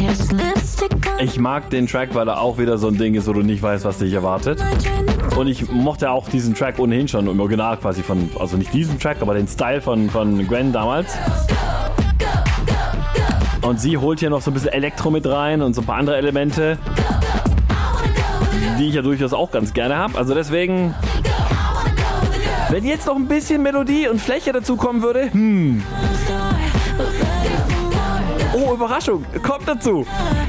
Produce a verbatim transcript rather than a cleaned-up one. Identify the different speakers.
Speaker 1: Ich mag den Track, weil er auch wieder so ein Ding ist, wo du nicht weißt, was dich erwartet. Und ich mochte auch diesen Track ohnehin schon im Original quasi von, also nicht diesen Track, aber den Style von, von Gwen damals. Und sie holt hier noch so ein bisschen Elektro mit rein und so ein paar andere Elemente, die ich ja durchaus auch ganz gerne habe. Also deswegen, wenn jetzt noch ein bisschen Melodie und Fläche dazu kommen würde, hm. Oh, Überraschung, kommt dazu.